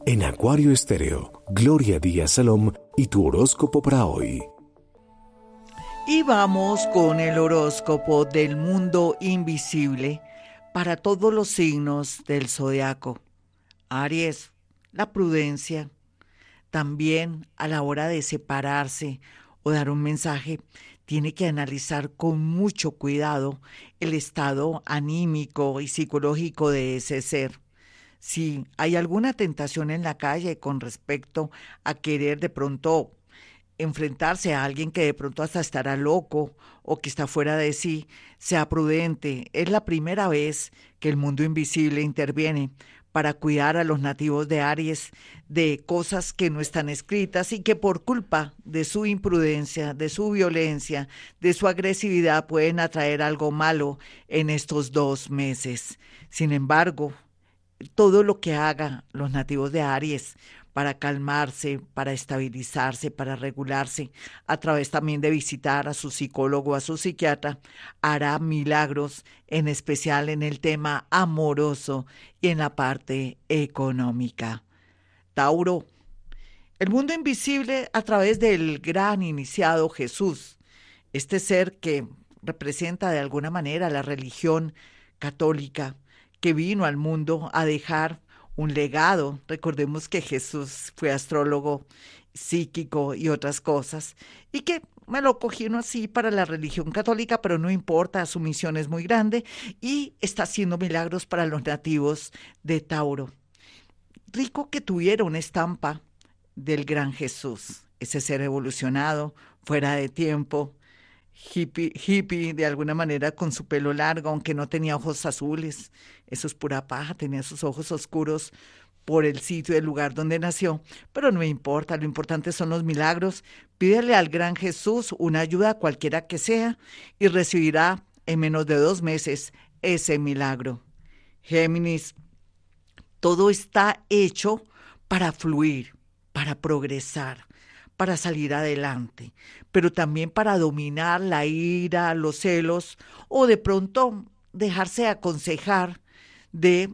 En Acuario Estéreo, Gloria Díaz Salom y tu horóscopo para hoy. Y vamos con el horóscopo del mundo invisible para todos los signos del zodiaco. Aries, la prudencia. También a la hora de separarse o dar un mensaje, tiene que analizar con mucho cuidado el estado anímico y psicológico de ese ser. Si hay alguna tentación en la calle con respecto a querer de pronto enfrentarse a alguien que de pronto hasta estará loco o que está fuera de sí, sea prudente. Es la primera vez que el mundo invisible interviene para cuidar a los nativos de Aries de cosas que no están escritas y que por culpa de su imprudencia, de su violencia, de su agresividad pueden atraer algo malo en estos 2 meses. Sin embargo, todo lo que haga los nativos de Aries para calmarse, para estabilizarse, para regularse, a través también de visitar a su psicólogo, a su psiquiatra, hará milagros, en especial en el tema amoroso y en la parte económica. Tauro, el mundo invisible a través del gran iniciado Jesús, este ser que representa de alguna manera la religión católica, que vino al mundo a dejar un legado. Recordemos que Jesús fue astrólogo, psíquico y otras cosas, y que me lo cogieron así para la religión católica, pero no importa, su misión es muy grande y está haciendo milagros para los nativos de Tauro. Rico que tuviera una estampa del gran Jesús, ese ser evolucionado, fuera de tiempo, hippie de alguna manera con su pelo largo, aunque no tenía ojos azules, eso es pura paja, tenía sus ojos oscuros por el sitio, el lugar donde nació, pero no me importa, lo importante son los milagros. Pídele al gran Jesús una ayuda cualquiera que sea y recibirá en menos de 2 meses ese milagro. Géminis, todo está hecho para fluir, para progresar, para salir adelante, pero también para dominar la ira, los celos o de pronto dejarse aconsejar de